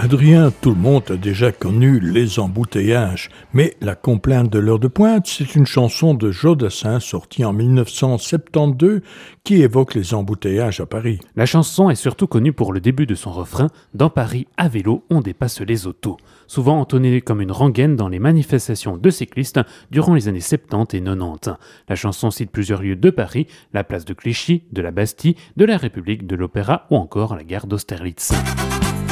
Adrien, tout le monde a déjà connu les embouteillages, mais La complainte de l'heure de pointe, c'est une chanson de Jodassin sortie en 1972 qui évoque les embouteillages à Paris. La chanson est surtout connue pour le début de son refrain « Dans Paris, à vélo, on dépasse les autos », souvent entonnée comme une rengaine dans les manifestations de cyclistes durant les années 70 et 90. La chanson cite plusieurs lieux de Paris, la place de Clichy, de la Bastille, de la République, de l'Opéra ou encore la gare d'Austerlitz.